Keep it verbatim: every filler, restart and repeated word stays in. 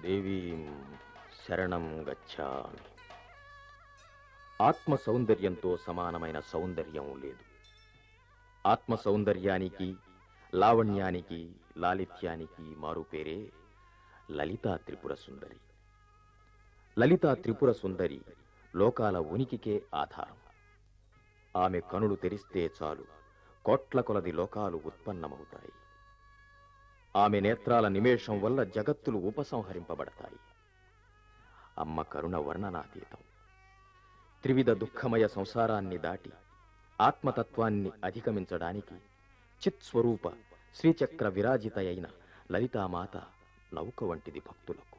దేవీం శరణం గచ్ఛామి. ఆత్మ సౌందర్యంతో సమానమైన సౌందర్యం లేదు. ఆత్మ సౌందర్యానికి, లావణ్యానికి, లాలిత్యానికి మారుపేరే లలితా త్రిపుర సుందరి. లలితా త్రిపుర సుందరి లోకాల ఉనికికే ఆధారం. ఆమె కనులు తెరిస్తే చాలు కోట్ల కొలది లోకాలు ఉత్పన్నమవుతాయి. ఆమె నేత్రాల నిమేషం వల్ల జగత్తులు ఉపసంహరింపబడతాయి. అమ్మ కరుణ వర్ణనాతీతం. త్రివిధ దుఃఖమయ సంసారాన్ని దాటి ఆత్మతత్వాన్ని అధిగమించడానికి చిత్స్వరూప శ్రీచక్ర విరాజిత అయిన లలితామాత నౌక వంటిది భక్తులకు.